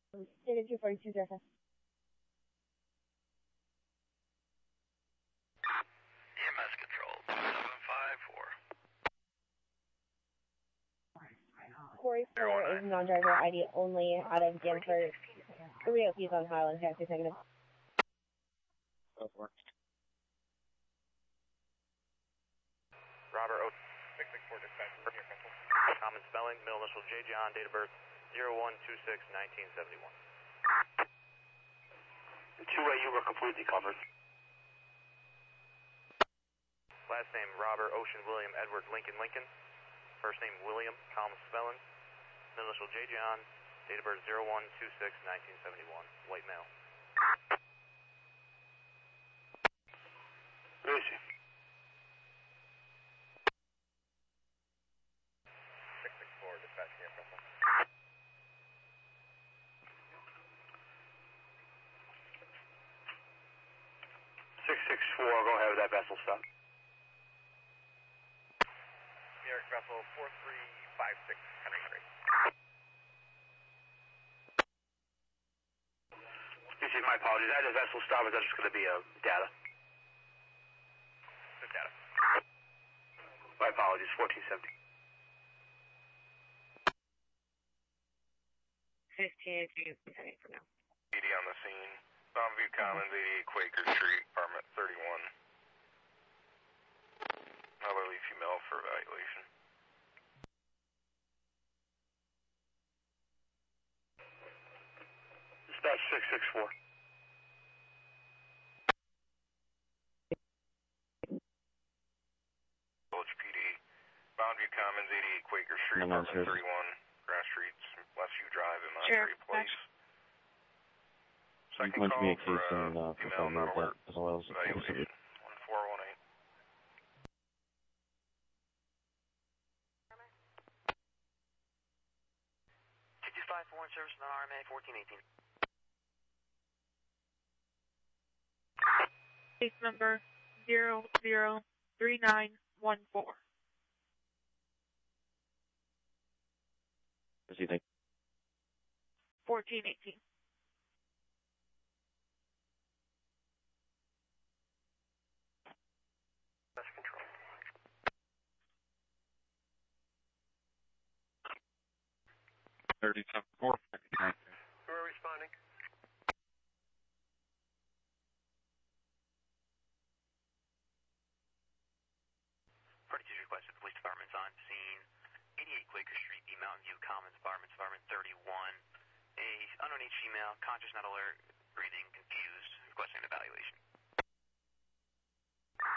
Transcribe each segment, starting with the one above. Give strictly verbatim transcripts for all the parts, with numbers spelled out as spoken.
Stated two forty-two surface. E M S control, seven five four. Corey Fuller is non-driver I D only out of Danford. Three O Ps on Highland, taxi negative. Go for it. Robert, six six four dispatch, here, pencil. Common spelling, middle initial J. John, date of birth zero one two six nineteen seventy-one. Two-way, you were completely covered. Last name, Robert, Ocean, William, Edward, Lincoln, Lincoln. First name, William, common spelling. Middle initial J. John, date of birth zero one two six nineteen seventy-one. White male. Where is he? six six four dispatch, here, pencil. six six four, go ahead with that vessel stop. New York vessel four three five six, Henry Henry. Excuse me, my apologies. That is vessel stop, or is that just going to be a data? Good data. My apologies, fourteen seventy. fifteen eighteen for now. E D on the scene. Boundview Commons, eighty-eight Quaker Street, apartment thirty-one. Elderly female for evaluation. Dispatch six six four. Village P D. Boundview Commons, eighty-eight Quaker Street, No, no, apartment sir. thirty-one, Grass Streets, Westview Drive in Sure, Monterey Place. I'm Second going to call be a for case and uh, uh, female perform that non-alert as well as evaluation. one four one eight. two two five four in service on R M A fourteen eighteen. Case number zero zero three nine one four. What do you think? Fourteen eighteen. That's control. thirty-seven four. Who are responding? Forty-two requested. Police department's on scene. eighty-eight Quaker Street, B Mountain View Commons, apartments, apartment thirty-one. A unknown age female, conscious, not alert, breathing, confused, requesting an evaluation.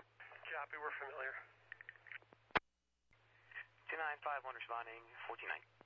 Copy, we're familiar. two nine five one responding, fourteen nine.